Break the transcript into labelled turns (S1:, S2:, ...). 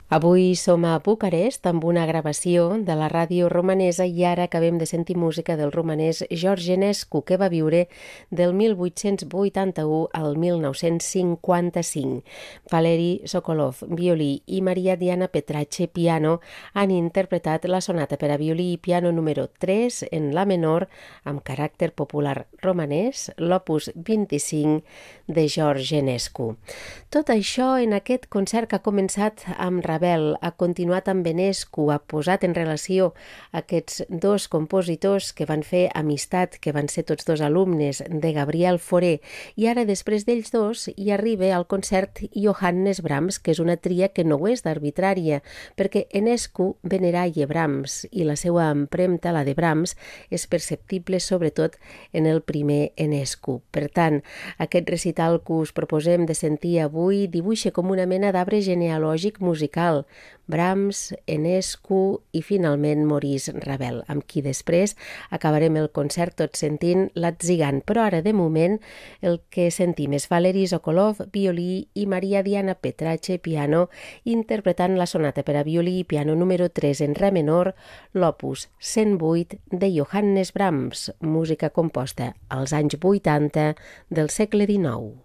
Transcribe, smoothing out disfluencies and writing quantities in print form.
S1: Avui som a Bucarest amb una gravació de la ràdio romanesa i ara acabem de sentir música del romanès George Enescu, que va viure del 1881 al 1955. Valeri Sokolov, violí, i Maria Diana Petrache, piano, han interpretat la sonata per a violí i piano número 3 en la menor amb caràcter popular romanès, l'opus 25 de George Enescu. Tot això en aquest concert que ha començat amb Ravel, ha continuat amb Enescu, ha posat en relació aquests dos compositors que van fer amistat, que van ser tots dos alumnes de Gabriel Fauré, i ara després d'ells dos hi arriba al concert Johannes Brahms, que és una tria que no ho és d'arbitrària, perquè Enescu veneraia Brahms i la seva empremta, la de Brahms, és perceptible sobretot en el primer Enescu. Per tant, aquest recital que us proposem de sentir avui dibuixa com una mena d'arbre genealògic musical, Brahms, Enescu i finalment Maurice Ravel, amb qui després acabarem el concert tot sentint l'Atzigant. Però ara, de moment, el que sentim és Valeri Sokolov, violí, i Maria Diana Petrache, piano, interpretant la sonata per a violí i piano número 3 en re menor, l'opus 108 de Johannes Brahms, música composta als anys 80 del segle XIX.